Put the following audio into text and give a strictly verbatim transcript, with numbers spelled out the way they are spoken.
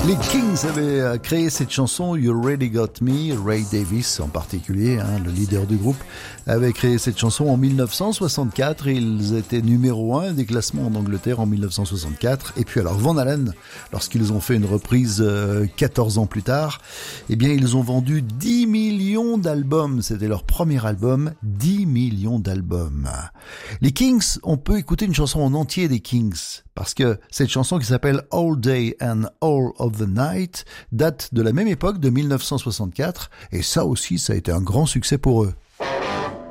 Les Kings avaient créé cette chanson You Really Got Me. Ray Davies en particulier, hein, le leader du groupe, avait créé cette chanson en dix-neuf cent soixante-quatre. Ils étaient numéro un des classements en Angleterre en dix-neuf cent soixante-quatre. Et puis alors Van Halen, lorsqu'ils ont fait une reprise euh, quatorze ans plus tard, eh bien ils ont vendu dix millions d'albums. C'était leur premier album, dix millions d'albums. Les Kings, on peut écouter une chanson en entier des Kings, parce que cette chanson qui s'appelle All Day and All of the Night date de la même époque, de dix-neuf cent soixante-quatre, et ça aussi, ça a été un grand succès pour eux.